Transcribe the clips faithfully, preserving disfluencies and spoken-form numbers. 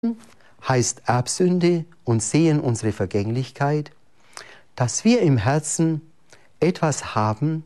heißt Erbsünde und sehen unsere Vergänglichkeit, dass wir im Herzen etwas haben,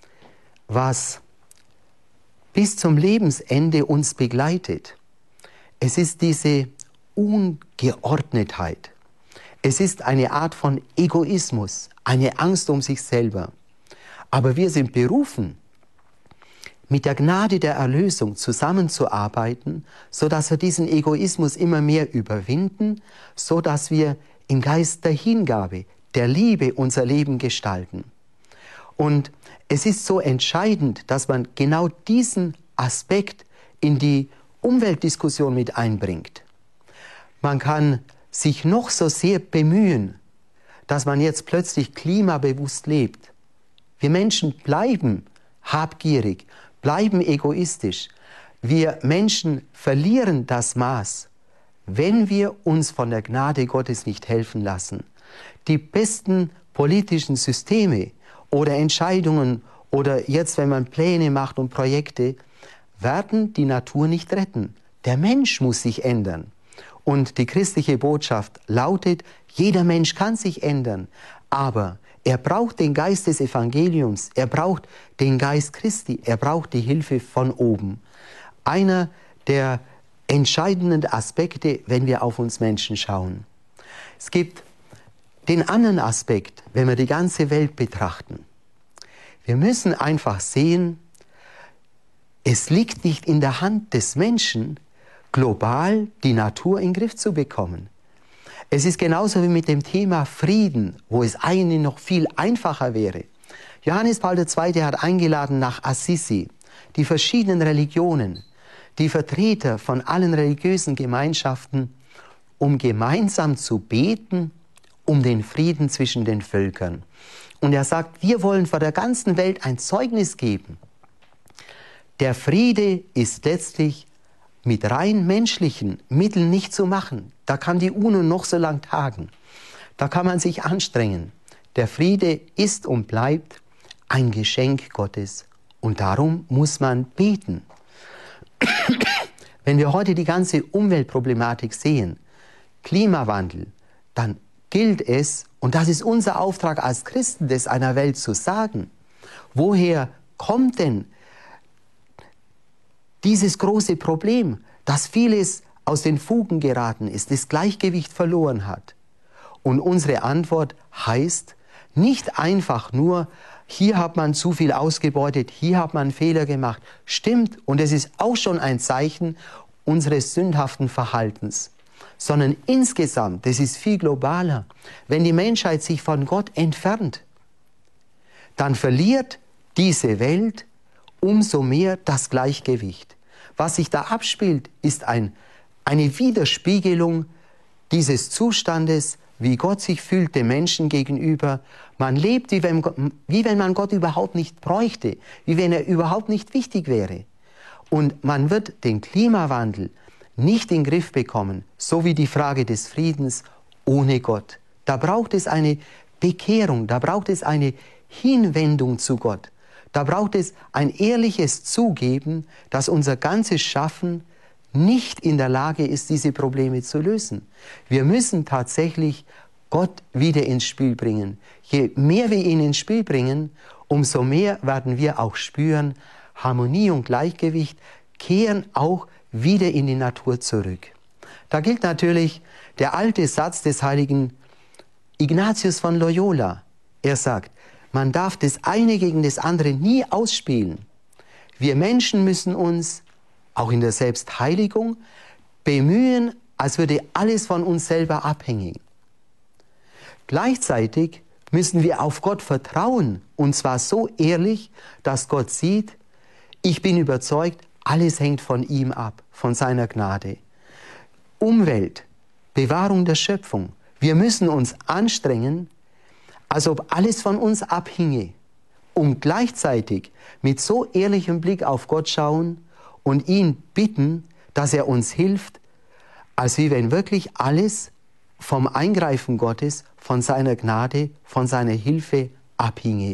was bis zum Lebensende uns begleitet. Es ist diese Ungeordnetheit. Es ist eine Art von Egoismus, eine Angst um sich selber. Aber wir sind berufen, mit der Gnade der Erlösung zusammenzuarbeiten, sodass wir diesen Egoismus immer mehr überwinden, sodass wir im Geist der Hingabe, der Liebe unser Leben gestalten. Und es ist so entscheidend, dass man genau diesen Aspekt in die Umweltdiskussion mit einbringt. Man kann sich noch so sehr bemühen, dass man jetzt plötzlich klimabewusst lebt. Wir Menschen bleiben habgierig, bleiben egoistisch. Wir Menschen verlieren das Maß, wenn wir uns von der Gnade Gottes nicht helfen lassen. Die besten politischen Systeme oder Entscheidungen oder jetzt, wenn man Pläne macht und Projekte, werden die Natur nicht retten. Der Mensch muss sich ändern. Und die christliche Botschaft lautet, jeder Mensch kann sich ändern, aber er braucht den Geist des Evangeliums, er braucht den Geist Christi, er braucht die Hilfe von oben. Einer der entscheidenden Aspekte, wenn wir auf uns Menschen schauen. Es gibt den anderen Aspekt, wenn wir die ganze Welt betrachten. Wir müssen einfach sehen, es liegt nicht in der Hand des Menschen, global die Natur in den Griff zu bekommen. Es ist genauso wie mit dem Thema Frieden, wo es eigentlich noch viel einfacher wäre. Johannes Paul der Zweite hat eingeladen nach Assisi, die verschiedenen Religionen, die Vertreter von allen religiösen Gemeinschaften, um gemeinsam zu beten, um den Frieden zwischen den Völkern. Und er sagt, wir wollen vor der ganzen Welt ein Zeugnis geben. Der Friede ist letztlich mit rein menschlichen Mitteln nicht zu machen. Da kann die UNO noch so lang tagen. Da kann man sich anstrengen. Der Friede ist und bleibt ein Geschenk Gottes. Und darum muss man beten. Wenn wir heute die ganze Umweltproblematik sehen, Klimawandel, dann gilt es, und das ist unser Auftrag als Christen, das einer Welt zu sagen, woher kommt denn dieses große Problem, dass vieles aus den Fugen geraten ist, das Gleichgewicht verloren hat. Und unsere Antwort heißt nicht einfach nur, hier hat man zu viel ausgebeutet, hier hat man Fehler gemacht. Stimmt, und es ist auch schon ein Zeichen unseres sündhaften Verhaltens. Sondern insgesamt, das ist viel globaler, wenn die Menschheit sich von Gott entfernt, dann verliert diese Welt umso mehr das Gleichgewicht. Was sich da abspielt, ist ein, eine Widerspiegelung dieses Zustandes, wie Gott sich fühlt dem Menschen gegenüber. Man lebt, wie wenn, wie wenn man Gott überhaupt nicht bräuchte, wie wenn er überhaupt nicht wichtig wäre. Und man wird den Klimawandel nicht in den Griff bekommen, so wie die Frage des Friedens ohne Gott. Da braucht es eine Bekehrung, da braucht es eine Hinwendung zu Gott. Da braucht es ein ehrliches Zugeben, dass unser ganzes Schaffen nicht in der Lage ist, diese Probleme zu lösen. Wir müssen tatsächlich Gott wieder ins Spiel bringen. Je mehr wir ihn ins Spiel bringen, umso mehr werden wir auch spüren, Harmonie und Gleichgewicht kehren auch wieder in die Natur zurück. Da gilt natürlich der alte Satz des heiligen Ignatius von Loyola. Er sagt, man darf das eine gegen das andere nie ausspielen. Wir Menschen müssen uns, auch in der Selbstheiligung, bemühen, als würde alles von uns selber abhängen. Gleichzeitig müssen wir auf Gott vertrauen, und zwar so ehrlich, dass Gott sieht, ich bin überzeugt, alles hängt von ihm ab, von seiner Gnade. Umwelt, Bewahrung der Schöpfung. Wir müssen uns anstrengen, als ob alles von uns abhinge, um gleichzeitig mit so ehrlichem Blick auf Gott schauen und ihn bitten, dass er uns hilft, als wie wenn wirklich alles vom Eingreifen Gottes, von seiner Gnade, von seiner Hilfe abhinge.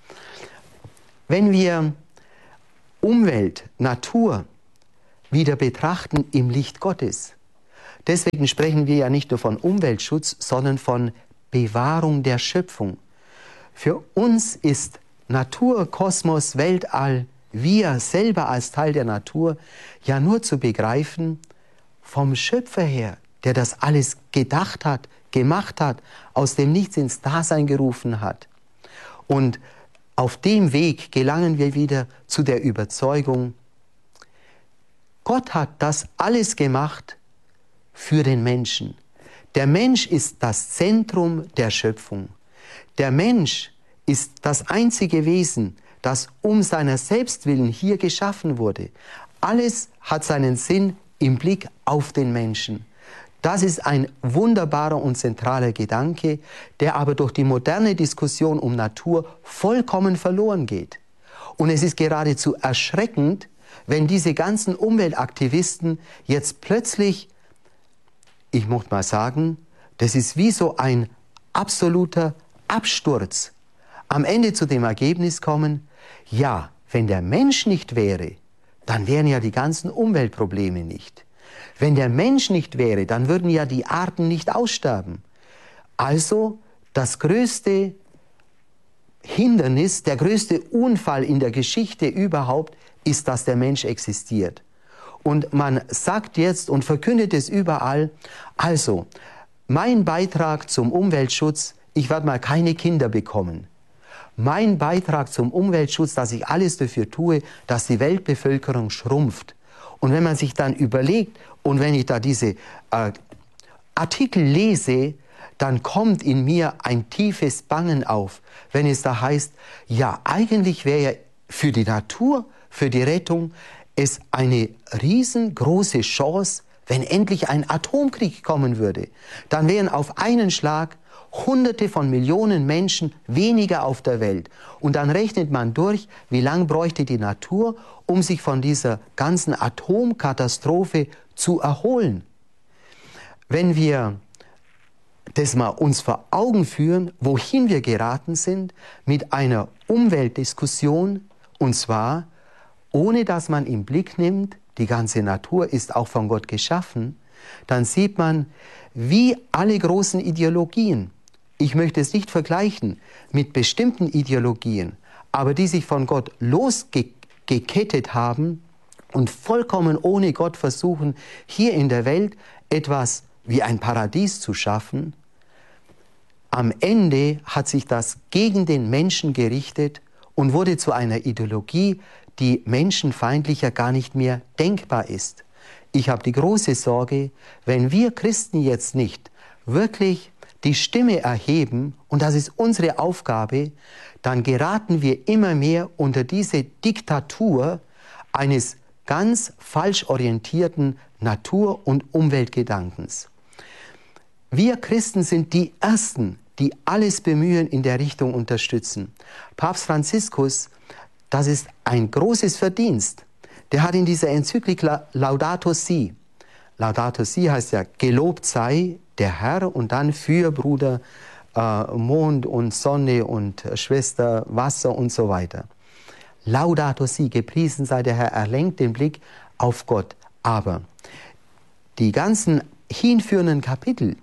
Wenn wir Umwelt, Natur wieder betrachten im Licht Gottes, Deswegen sprechen wir ja nicht nur von Umweltschutz, sondern von Bewahrung der Schöpfung. Für uns ist Natur, Kosmos, Weltall, wir selber als Teil der Natur ja nur zu begreifen vom Schöpfer her, der das alles gedacht hat, gemacht hat, aus dem Nichts ins Dasein gerufen hat. Und auf dem Weg gelangen wir wieder zu der Überzeugung, Gott hat das alles gemacht für den Menschen. Der Mensch ist das Zentrum der Schöpfung. Der Mensch ist das einzige Wesen, das um seiner selbst willen hier geschaffen wurde. Alles hat seinen Sinn im Blick auf den Menschen. Das ist ein wunderbarer und zentraler Gedanke, der aber durch die moderne Diskussion um Natur vollkommen verloren geht. Und es ist geradezu erschreckend, wenn diese ganzen Umweltaktivisten jetzt plötzlich, ich möchte mal sagen, das ist wie so ein absoluter Absturz, am Ende zu dem Ergebnis kommen, ja, wenn der Mensch nicht wäre, dann wären ja die ganzen Umweltprobleme nicht. Wenn der Mensch nicht wäre, dann würden ja die Arten nicht aussterben. Also das größte Hindernis, der größte Unfall in der Geschichte überhaupt ist, dass der Mensch existiert. Und man sagt jetzt und verkündet es überall, also mein Beitrag zum Umweltschutz, ich werde mal keine Kinder bekommen. Mein Beitrag zum Umweltschutz, dass ich alles dafür tue, dass die Weltbevölkerung schrumpft. Und wenn man sich dann überlegt, und wenn ich da diese äh, Artikel lese, dann kommt in mir ein tiefes Bangen auf, wenn es da heißt, ja, eigentlich wäre ja für die Natur, für die Rettung, es eine riesengroße Chance, wenn endlich ein Atomkrieg kommen würde. Dann wären auf einen Schlag Hunderte von Millionen Menschen weniger auf der Welt. Und dann rechnet man durch, wie lange bräuchte die Natur, um sich von dieser ganzen Atomkatastrophe zu erholen. Wenn wir das mal uns vor Augen führen, wohin wir geraten sind mit einer Umweltdiskussion, und zwar ohne dass man im Blick nimmt, die ganze Natur ist auch von Gott geschaffen, dann sieht man, wie alle großen Ideologien, ich möchte es nicht vergleichen mit bestimmten Ideologien, aber die sich von Gott losgekettet haben und vollkommen ohne Gott versuchen, hier in der Welt etwas wie ein Paradies zu schaffen, am Ende hat sich das gegen den Menschen gerichtet und wurde zu einer Ideologie, die menschenfeindlicher gar nicht mehr denkbar ist. Ich habe die große Sorge, wenn wir Christen jetzt nicht wirklich die Stimme erheben, und das ist unsere Aufgabe, dann geraten wir immer mehr unter diese Diktatur eines ganz falsch orientierten Natur- und Umweltgedankens. Wir Christen sind die Ersten, die alles Bemühen in der Richtung unterstützen. Papst Franziskus, das ist ein großes Verdienst. Der hat in dieser Enzyklik Laudato Si, Laudato Si heißt ja, gelobt sei der Herr, und dann für Bruder äh, Mond und Sonne und äh, Schwester Wasser und so weiter. Laudato Si, gepriesen sei der Herr, er lenkt den Blick auf Gott. Aber die ganzen hinführenden Kapitel,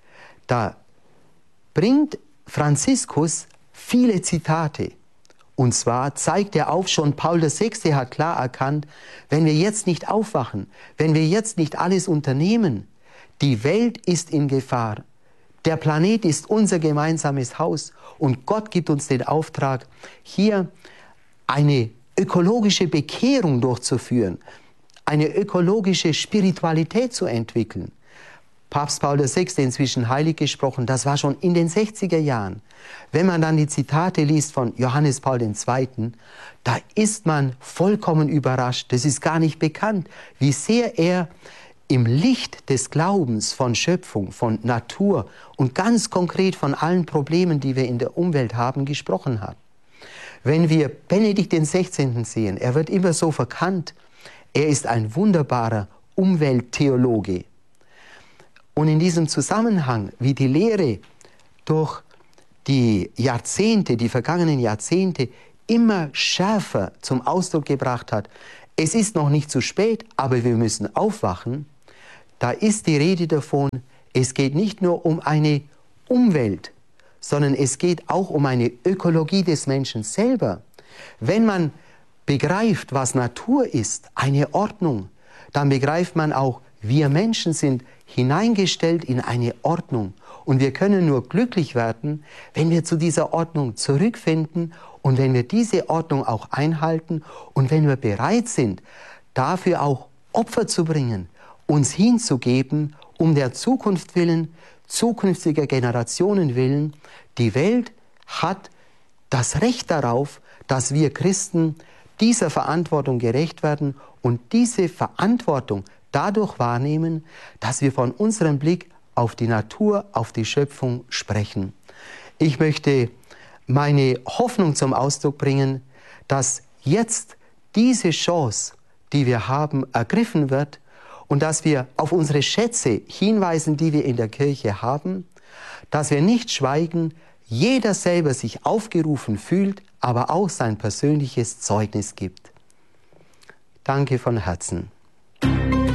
da bringt Franziskus viele Zitate. Und zwar zeigt er auf, schon Paul der Sechste hat klar erkannt, wenn wir jetzt nicht aufwachen, wenn wir jetzt nicht alles unternehmen, die Welt ist in Gefahr. Der Planet ist unser gemeinsames Haus und Gott gibt uns den Auftrag, hier eine ökologische Bekehrung durchzuführen, eine ökologische Spiritualität zu entwickeln. Papst Paul der Sechste, inzwischen heilig gesprochen, das war schon in den sechziger Jahren. Wenn man dann die Zitate liest von Johannes Paul der Zweite., da ist man vollkommen überrascht. Das ist gar nicht bekannt, wie sehr er im Licht des Glaubens von Schöpfung, von Natur und ganz konkret von allen Problemen, die wir in der Umwelt haben, gesprochen hat. Wenn wir Benedikt den Sechzehnten sehen, er wird immer so verkannt, er ist ein wunderbarer Umwelttheologe. Und in diesem Zusammenhang, wie die Lehre durch die Jahrzehnte, die vergangenen Jahrzehnte, immer schärfer zum Ausdruck gebracht hat, es ist noch nicht zu spät, aber wir müssen aufwachen, da ist die Rede davon, es geht nicht nur um eine Umwelt, sondern es geht auch um eine Ökologie des Menschen selber. Wenn man begreift, was Natur ist, eine Ordnung, dann begreift man auch, wir Menschen sind hineingestellt in eine Ordnung. Und wir können nur glücklich werden, wenn wir zu dieser Ordnung zurückfinden und wenn wir diese Ordnung auch einhalten und wenn wir bereit sind, dafür auch Opfer zu bringen, uns hinzugeben, um der Zukunft willen, zukünftiger Generationen willen. Die Welt hat das Recht darauf, dass wir Christen dieser Verantwortung gerecht werden und diese Verantwortung dadurch wahrnehmen, dass wir von unserem Blick auf die Natur, auf die Schöpfung sprechen. Ich möchte meine Hoffnung zum Ausdruck bringen, dass jetzt diese Chance, die wir haben, ergriffen wird und dass wir auf unsere Schätze hinweisen, die wir in der Kirche haben, dass wir nicht schweigen, jeder selber sich aufgerufen fühlt, aber auch sein persönliches Zeugnis gibt. Danke von Herzen.